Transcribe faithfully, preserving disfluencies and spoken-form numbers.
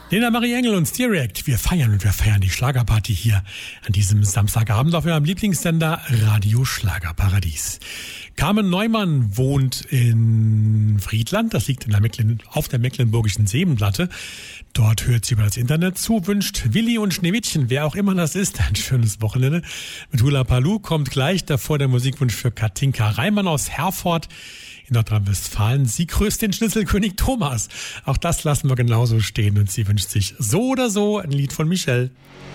Lena Marie Engel und Stereact, wir feiern und wir feiern die Schlagerparty hier an diesem Samstagabend auf eurem Lieblingssender Radio Schlagerparadies. Carmen Neumann wohnt in Friedland, das liegt in der Mecklen- auf der Mecklenburgischen Seenplatte. Dort hört sie über das Internet zu, wünscht Willi und Schneewittchen, wer auch immer das ist, ein schönes Wochenende. Mit Hula Palu kommt gleich davor der Musikwunsch für Katinka Reimann aus Herford in Nordrhein-Westfalen. Sie grüßt den Schnitzelkönig Thomas. Auch das lassen wir genauso stehen und sie wünscht sich so oder so ein Lied von Michelle.